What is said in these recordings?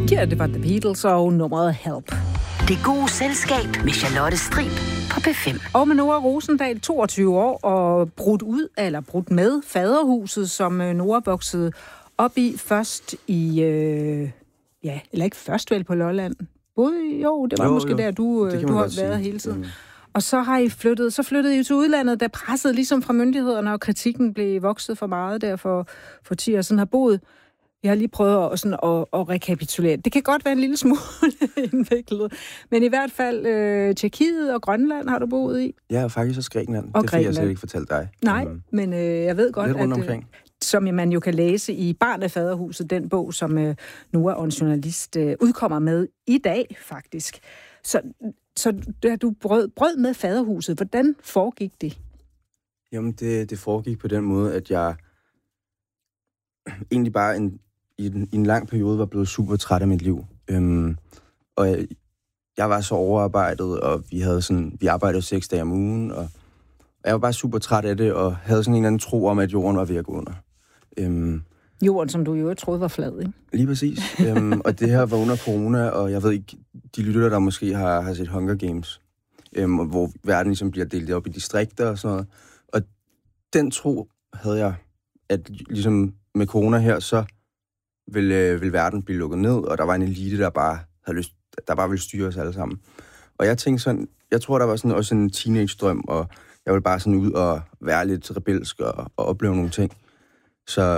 Ja, det var The Beatles og nummeret Help. Det gode selskab med Charlotte Strib på P5. Og med Nora Rosendahl, 22 år, og brudt med faderhuset, som Nora voksede op i først i, eller ikke først vel på Lolland. Det var måske der, du har været hele tiden. Og så har I flyttede I til udlandet, der pressede ligesom fra myndighederne, og kritikken blev vokset for meget der for 10 år siden har boet. Jeg har lige prøvet at rekapitulere. Det kan godt være en lille smule indviklet, men i hvert fald Tjekkiet og Grønland har du boet i. Ja, og faktisk også Grækenland. Og det fik jeg slet ikke fortalt dig. Nej, men jeg ved godt, at som man jo kan læse i Barn af Faderhuset, den bog, som Nora og en journalist udkommer med i dag, faktisk. Så da du brød med faderhuset, hvordan foregik det? Jamen, det foregik på den måde, at jeg egentlig bare i en lang periode var blevet super træt af mit liv. Og jeg var så overarbejdet, og vi arbejdede 6 dage om ugen, og jeg var bare super træt af det, og havde sådan en eller anden tro om, at jorden var ved at gå under. Jorden, som du jo troede var flad, ikke? Lige præcis. Og det her var under corona, og jeg ved ikke, de lytter, der måske har set Hunger Games, hvor verden ligesom bliver delt op i distrikter og sådan noget. Og den tro havde jeg, at ligesom med corona her, så vil verden blive lukket ned, og der var en elite, der bare ville styre os alle sammen. Og jeg tænkte sådan, jeg tror, der var sådan også en teenage-drøm, og jeg ville bare sådan ud og være lidt rebelsk og opleve nogle ting. Så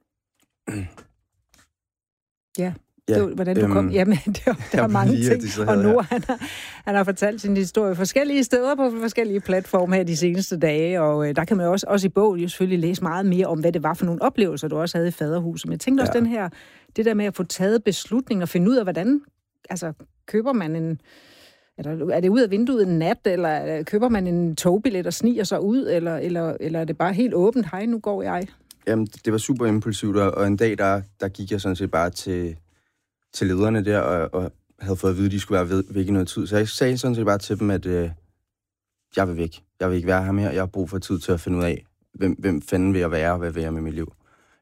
ja, hvordan du kom. Jamen, der er mange ting. Og nu han har fortalt sin historie forskellige steder på forskellige platforme her de seneste dage, og der kan man også i bogen jo selvfølgelig læse meget mere om, hvad det var for nogle oplevelser, du også havde i faderhuset. Men jeg tænkte også det der med at få taget beslutninger og finde ud af, hvordan, altså, køber man er det ud af vinduet en nat, eller køber man en togbillet og sniger sig ud, eller er det bare helt åbent, hej, nu går jeg? Jamen, det var super impulsivt, og en dag, der gik jeg sådan set bare til lederne der, og havde fået at vide, at de skulle være væk i noget tid. Så jeg sagde sådan set bare til dem, at jeg vil væk. Jeg vil ikke være her mere. Jeg har brug for tid til at finde ud af, hvem fanden vil jeg være, og hvad vil jeg med mit liv.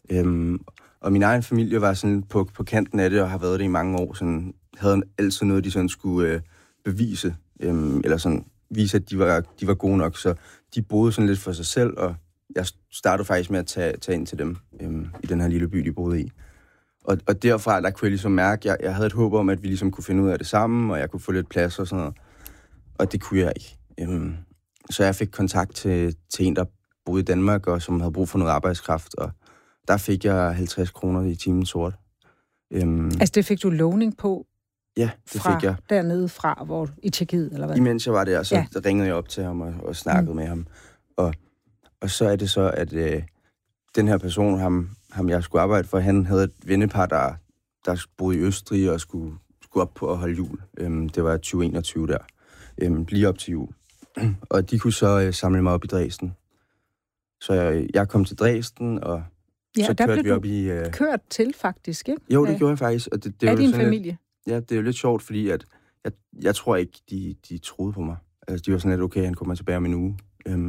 Og min egen familie var sådan på kanten af det, og har været det i mange år. Sådan, havde altid noget, de sådan skulle bevise, eller sådan vise, at de var gode nok. Så de boede sådan lidt for sig selv, og jeg startede faktisk med at tage ind til dem i den her lille by, de boede i. Og derfra, der kunne jeg ligesom mærke, jeg havde et håb om, at vi ligesom kunne finde ud af det sammen, og jeg kunne få lidt plads og sådan noget. Og det kunne jeg ikke. Så jeg fik kontakt til en, der boede i Danmark, og som havde brug for noget arbejdskraft, og der fik jeg 50 kroner i timen sort. Altså det fik du lovning på? Ja, det fik jeg. Dernede fra, hvor i Tjekkiet, eller hvad? Imens jeg var der, så ringede jeg op til ham og snakkede med ham. Og så er det så, at den her person, ham jeg skulle arbejde for, han havde et vennepar, der boede i Østrig og skulle op på at holde jul. Det var 2021 der. Lige op til jul. Og de kunne så samle mig op i Dresden. Så jeg kom til Dresden, og så kørte vi op i... kørt til, faktisk, ikke? Jo, det gjorde jeg faktisk. Og det er din familie? Lidt, det er jo lidt sjovt, fordi at jeg tror ikke, de troede på mig. Altså, de var sådan lidt, okay, han kommer tilbage om en uge.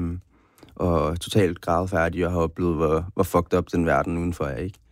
Og totalt grædefærdig, og har oplevet, hvor fucked up den verden udenfor er, ikke?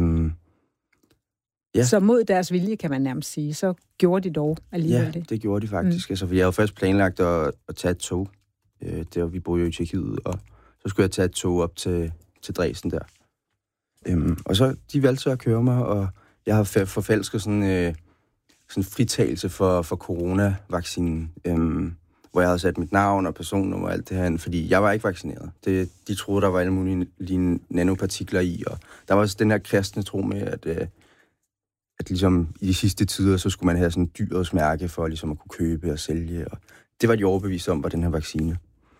Så mod deres vilje, kan man nærmest sige, så gjorde de dog alligevel det? Ja, det gjorde de faktisk. Altså, for jeg havde først planlagt at tage et tog. Der vi boede jo i Tjekkiet, og så skulle jeg tage et tog op til Dresden der. Og så, de valgte så at køre mig, og jeg har forfalsket sådan fritagelse for coronavaccinen, hvor jeg havde sat mit navn og personnummer og alt det her, fordi jeg var ikke vaccineret. De troede, der var alle mulige nanopartikler i, og der var også den her kristne tro med, at ligesom i de sidste tider, så skulle man have sådan et dyrets mærke for ligesom at kunne købe og sælge, og det var de overbevist om, var den her vaccine.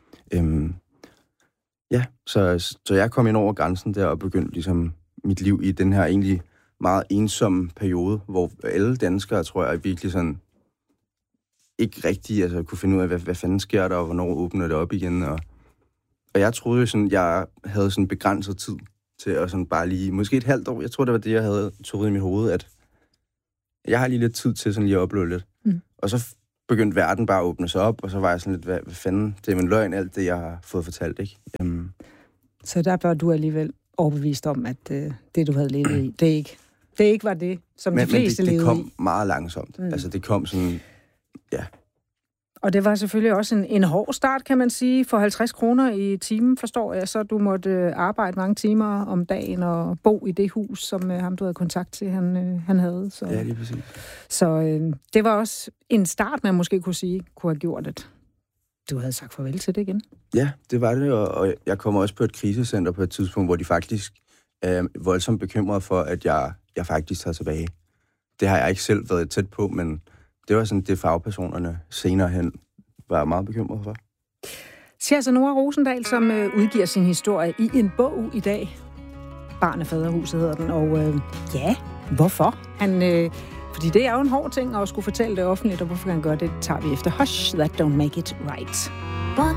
Så jeg kom ind over grænsen der og begyndte ligesom mit liv i den her egentlig meget ensomme periode, hvor alle danskere, tror jeg, virkelig sådan ikke rigtig kunne finde ud af, hvad fanden sker der, og hvornår åbner det op igen. Og jeg troede jo sådan, jeg havde sådan begrænset tid til at sådan bare lige, måske et halvt år, jeg tror, det var det, jeg havde tået i mit hoved, at jeg har lige lidt tid til sådan lige at opleve lidt. Og så begyndte verden bare at åbne sig op, og så var jeg sådan lidt, hvad fanden, det er en løgn, alt det, jeg har fået fortalt, ikke? Så der var du alligevel overbevist om, at det, du havde levet i, det ikke det ikke var det, som de fleste levede i. Men det kom meget langsomt. Altså, det kom sådan, ja. Og det var selvfølgelig også en hård start, kan man sige. For 50 kroner i timen, forstår jeg, så du måtte arbejde mange timer om dagen og bo i det hus, som ham, du havde kontakt til, han havde. Så, ja, lige præcis. Så det var også en start, man måske kunne sige, kunne have gjort, at du havde sagt farvel til det igen. Ja, det var det, og jeg kom også på et krisecenter på et tidspunkt, hvor de faktisk er voldsomt bekymrede for, at jeg faktisk tager tilbage. Det har jeg ikke selv været tæt på, men det var sådan, det fagpersonerne senere hen var meget bekymrede for. Siger altså Nora Rosendahl, som udgiver sin historie i en bog i dag. Barn af Faderhuset hedder den, og ja, hvorfor? Fordi det er jo en hård ting at skulle fortælle det offentligt, og hvorfor han gør det, tager vi efter Hush, That Don't Make It Right. One